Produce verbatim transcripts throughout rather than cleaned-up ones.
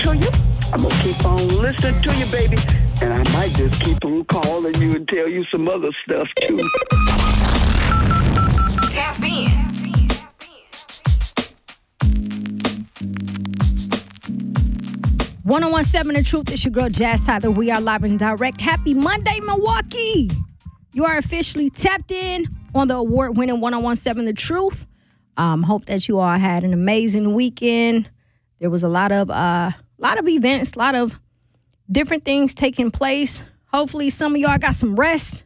to you. I'm going to keep on listening to you, baby. And I might just keep on calling you and tell you some other stuff, too. Tap in. one oh one seven The Truth. It's your girl, Jazz Tyler. We are live and direct. Happy Monday, Milwaukee. You are officially tapped in on the award-winning one oh one seven The Truth. Um, hope that you all had an amazing weekend. There was a lot of uh, lot of events, a lot of different things taking place. Hopefully some of y'all got some rest.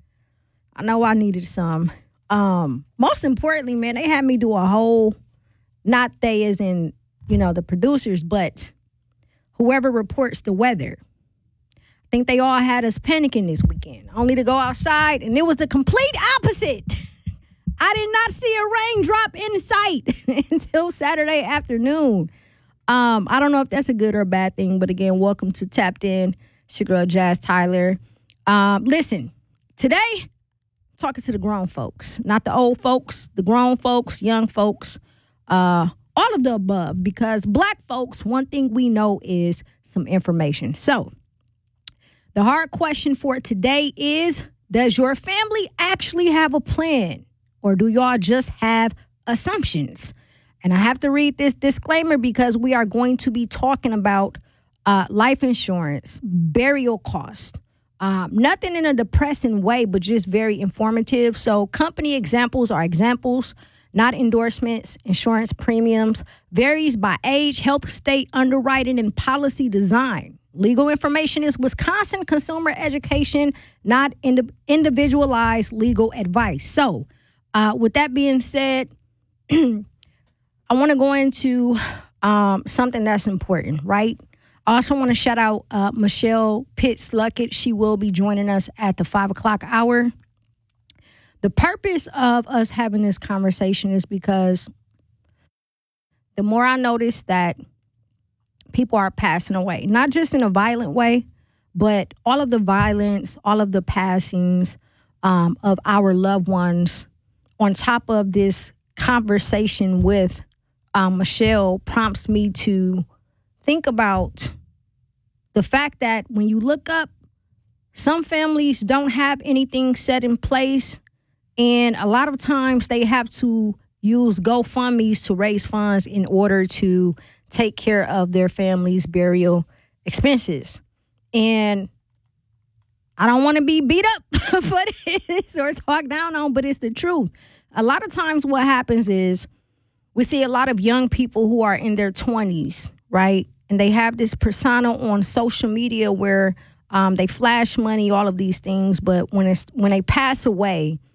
I know I needed some. Um, most importantly, man, they had me do a whole, not they as in, you know, the producers, but whoever reports the weather. I think they all had us panicking this weekend, only to go outside, and it was the complete opposite. I did not see a raindrop in sight until Saturday afternoon. Um, I don't know if that's a good or a bad thing, but again, welcome to Tapped In. It's your girl, Jazz Tyler. Um, listen, today, I'm talking to the grown folks, not the old folks, the grown folks, young folks, uh, all of the above, because black folks, one thing we know is some information. So, the hard question for today is, does your family actually have a plan? Or do y'all just have assumptions? And I have to read this disclaimer because we are going to be talking about uh, life insurance, burial costs. Um, nothing in a depressing way, but just very informative. So company examples are examples, not endorsements. Insurance premiums varies by age, health state, underwriting, and policy design. Legal information is Wisconsin consumer education, not ind- individualized legal advice. So uh, with that being said, I want to go into um, something that's important, right? I also want to shout out uh, Michelle Pitts-Luckett. She will be joining us at the five o'clock hour. The purpose of us having this conversation is because the more I notice that people are passing away, not just in a violent way, but all of the violence, all of the passings um, of our loved ones on top of this conversation with um, Michelle prompts me to think about the fact that when you look up, some families don't have anything set in place, and a lot of times they have to use GoFundMes to raise funds in order to take care of their family's burial expenses. And I don't want to be beat up for this or talk down on, but it's the truth. A lot of times what happens is we see a lot of young people who are in their twenties, right? And they have this persona on social media where um, they flash money, all of these things. But when it's when they pass away,